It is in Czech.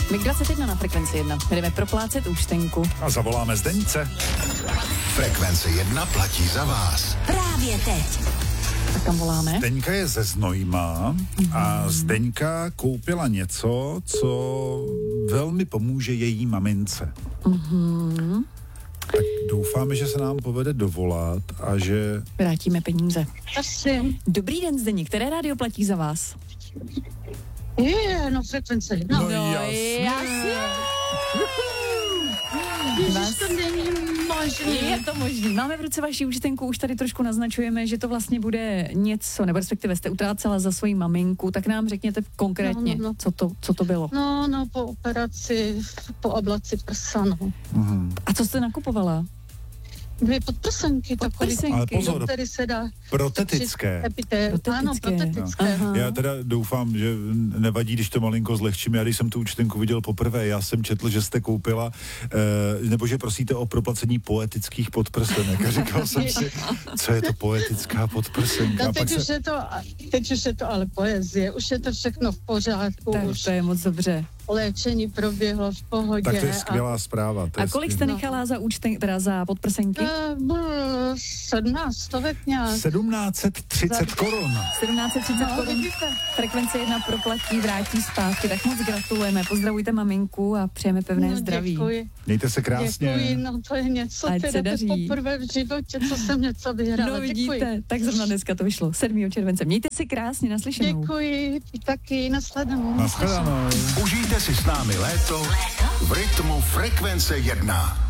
MIG 21 na Frekvenci 1. Jdeme proplácet účtenku. A zavoláme Zdeňce. Frekvence 1 platí za vás. Právě teď. Tak kam voláme? Zdeňka je ze Znojma a Zdeňka koupila něco, co velmi pomůže její mamince. Tak doufáme, že se nám povede dovolat a že... Vrátíme peníze. Asi. Dobrý den, Zdeník. Které rádio platí za vás? No Frekvence 1. No jasně. Ježiš, to není možný. Je to možný. Máme v ruce vaši účtenku, už tady trošku naznačujeme, že to vlastně bude něco, nebo respektive jste utrácela za svoji maminku, tak nám řekněte konkrétně, No. Co to bylo. No, po operaci, po ablaci prsa, no. A co jste nakupovala? 2 podprsenky, takový. Ale pozor, který se dá... protetické. Ano, protetické. Já teda doufám, že nevadí, když to malinko zlehčím. Já když jsem tu účtenku viděl poprvé, já jsem četl, že jste koupila, nebo že prosíte o proplacení poetických podprsenek. A říkal jsem si, co je to poetická podprsenka. No, teď už je to ale poezie. Už je to všechno v pořádku. Tak už to je moc dobře. léčení proběhlo v pohodě. Tak to je skvělá zpráva. A kolik jste nechala za teda za podprsenky? 17 nějak. 1730 korun. 1730 korun. Frekvence 1 proplatí, vrátí zpátky. Tak moc gratulujeme. Pozdravujte maminku a přejeme pevné zdraví. Děkuji. Mějte se krásně. Děkuji, no to je něco, Ať se teda daří. to poprvé v životě, co jsem něco vyhrála. No vidíte, Děkuji. tak zrovna dneska to vyšlo. 7. července. Mějte se krásně, naslyšenou. Děkuji, taky, nashledanou. Nashledanou. Užijte si s námi léto v rytmu Frekvence 1.